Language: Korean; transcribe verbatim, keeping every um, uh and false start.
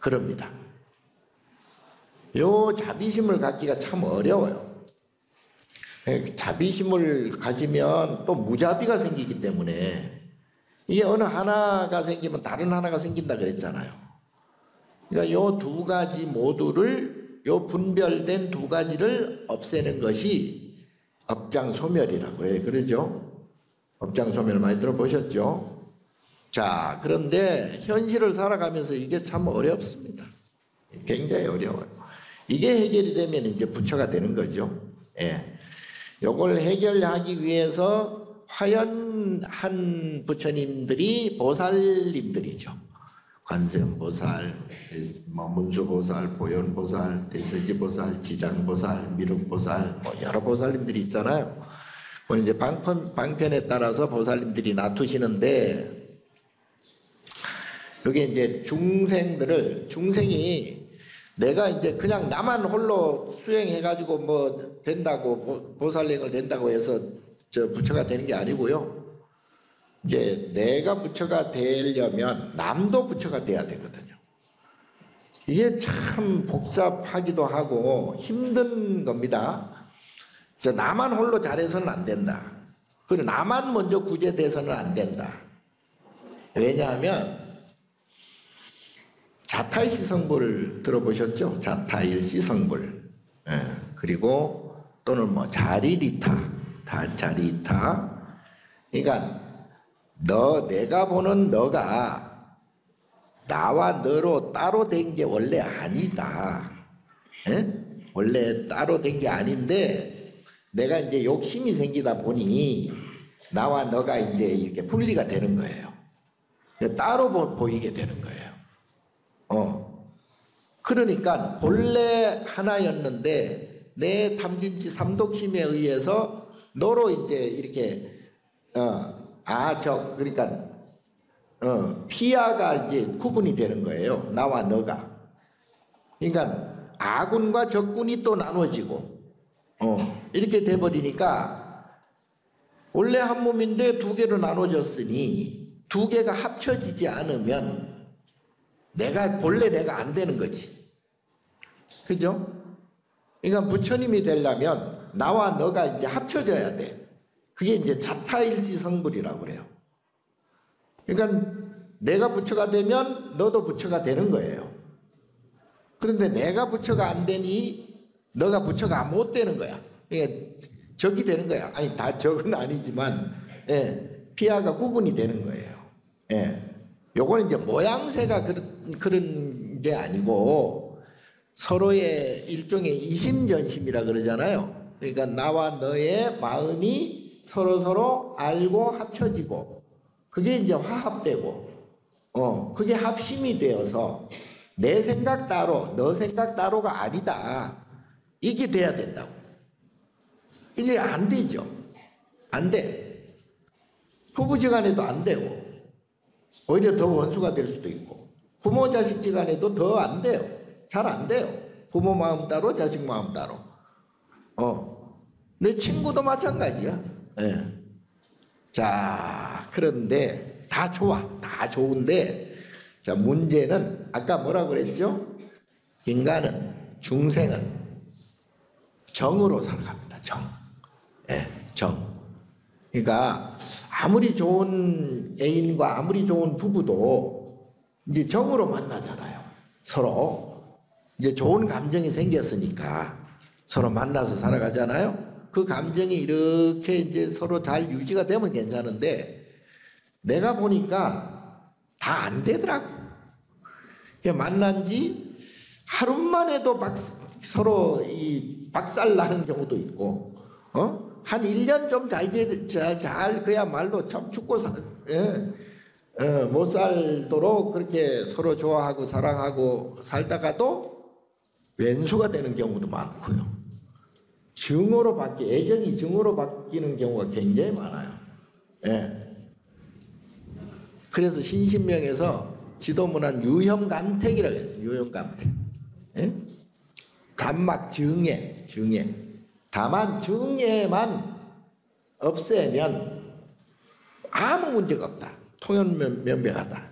그럽니다. 요 자비심을 갖기가 참 어려워요. 자비심을 가지면 또 무자비가 생기기 때문에 이게 어느 하나가 생기면 다른 하나가 생긴다 그랬잖아요. 그러니까 요 두 가지 모두를 요 분별된 두 가지를 없애는 것이 업장소멸이라고 해요. 그러죠? 업장소멸 많이 들어보셨죠? 자, 그런데 현실을 살아가면서 이게 참 어렵습니다. 굉장히 어려워요. 이게 해결이 되면 이제 부처가 되는 거죠. 예. 요걸 해결하기 위해서 화연한 부처님들이 보살님들이죠. 관세음보살, 뭐 문수보살, 보현보살, 대세지보살, 지장보살, 미륵보살, 뭐 여러 보살님들이 있잖아요. 그건 이제 방편, 방편에 따라서 보살님들이 나투시는데, 여기 이제 중생들을, 중생이 내가 이제 그냥 나만 홀로 수행해가지고 뭐 된다고, 보살행을 된다고 해서 저 부처가 되는 게 아니고요. 이제 내가 부처가 되려면 남도 부처가 돼야 되거든요. 이게 참 복잡하기도 하고 힘든 겁니다. 저 나만 홀로 잘해서는 안 된다. 그리고 나만 먼저 구제돼서는 안 된다. 왜냐하면 자타일시성불 들어보셨죠? 자타일시성불. 예. 그리고 또는 뭐 자리리타, 자리타. 그러니까 너 내가 보는 너가 나와 너로 따로 된 게 원래 아니다. 예? 원래 따로 된 게 아닌데 내가 이제 욕심이 생기다 보니 나와 너가 이제 이렇게 분리가 되는 거예요. 따로 보이게 되는 거예요. 어. 그러니까 본래 하나였는데 내 탐진치 삼독심에 의해서 너로 이제 이렇게 어, 아, 저 그러니까 어, 피아가 이제 구분이 되는 거예요. 나와 너가. 그러니까 아군과 적군이 또 나눠지고 어, 이렇게 돼 버리니까 원래 한 몸인데 두 개로 나눠졌으니 두 개가 합쳐지지 않으면 내가 본래 내가 안 되는 거지. 그죠? 그러니까 부처님이 되려면 나와 너가 이제 합쳐져야 돼. 그게 이제 자타일시 성불이라고 그래요. 그러니까 내가 부처가 되면 너도 부처가 되는 거예요. 그런데 내가 부처가 안 되니 너가 부처가 못 되는 거야. 그러니까 적이 되는 거야. 아니 다 적은 아니지만 예, 피하가 구분이 되는 거예요. 예. 요거는 이제 모양새가 그런, 그런 게 아니고 서로의 일종의 이심전심이라 그러잖아요. 그러니까 나와 너의 마음이 서로 서로 알고 합쳐지고 그게 이제 화합되고 어 그게 합심이 되어서 내 생각 따로 너 생각 따로가 아니다. 이게 돼야 된다고. 이게 안 되죠. 안 돼. 부부지간에도 안 되고 오히려 더 원수가 될 수도 있고 부모 자식 지간에도 더 안 돼요. 잘 안 돼요. 부모 마음 따로 자식 마음 따로. 어, 내 친구도 마찬가지야. 예. 자, 그런데 다 좋아. 다 좋은데 자, 문제는 아까 뭐라고 그랬죠? 인간은 중생은 정으로 살아갑니다. 정. 예, 정. 그러니까 아무리 좋은 애인과 아무리 좋은 부부도 이제 정으로 만나잖아요. 서로 이제 좋은 감정이 생겼으니까 서로 만나서 살아가잖아요. 그 감정이 이렇게 이제 서로 잘 유지가 되면 괜찮은데 내가 보니까 다 안 되더라고. 만난 지 하루만 해도 막 서로 이 박살 나는 경우도 있고, 어? 한 일 년 좀 잘, 잘, 잘, 그야말로 참 죽고 사, 예. 어, 못 살도록 그렇게 서로 좋아하고 사랑하고 살다가도 왼수가 되는 경우도 많고요. 증오로 바뀌, 애정이 증오로 바뀌는 경우가 굉장히 많아요. 예. 그래서 신신명에서 지도문안 유형간택이라고 해요. 유형간택. 예? 간막 증예, 증예. 다만 증예만 없애면 아무 문제가 없다. 통연면백하다.